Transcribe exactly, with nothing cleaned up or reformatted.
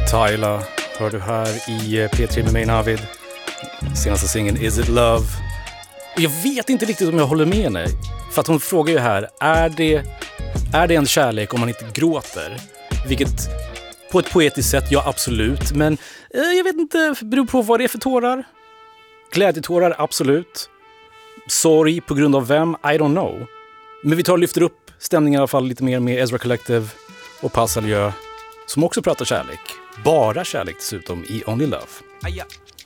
Tyla hör du här i P tre med mig Navid. Senaste singeln Is It Love. Jag vet inte riktigt om jag håller med henne. För att hon frågar ju här, är det, är det en kärlek om man inte gråter? Vilket på ett poetiskt sätt, ja absolut. Men eh, jag vet inte, beror på vad det är för tårar. Glädjetårar, absolut. Sorg på grund av vem? I don't know. Men vi tar och lyfter upp stämningen i alla fall lite mer med Ezra Collective och Passaljö, som också pratar kärlek. Bara kärlek dessutom i Only Love. Aja.